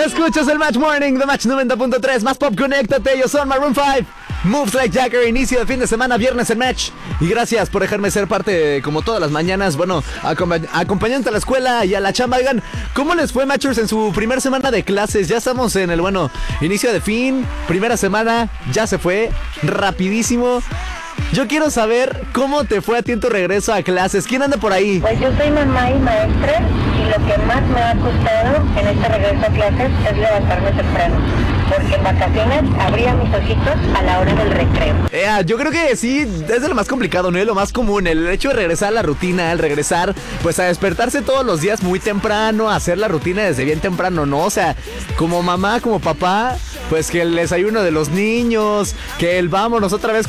Escuchas el Match Morning de Match 90.3, más pop, conéctate, yo soy Maroon 5. Moves Like Jagger, inicio de fin de semana, viernes en Match. Y gracias por dejarme ser parte, como todas las mañanas, bueno, acompañante a la escuela y a la chamba. Oigan, ¿cómo les fue, Matchers, en su primera semana de clases? Ya estamos en el, inicio de fin, primera semana, ya se fue, rapidísimo. Yo quiero saber cómo te fue a ti en tu regreso a clases. ¿Quién anda por ahí? Pues yo soy mamá y maestra y lo que más me ha costado en este regreso a clases es levantarme temprano. Porque en vacaciones abría mis ojitos a la hora del recreo. Yo creo que sí, es de lo más complicado, ¿no? Es lo más común, el hecho de regresar a la rutina, el regresar, pues a despertarse todos los días muy temprano, a hacer la rutina desde bien temprano, ¿no? O sea, como mamá, como papá, pues que el desayuno de los niños, que el vámonos otra vez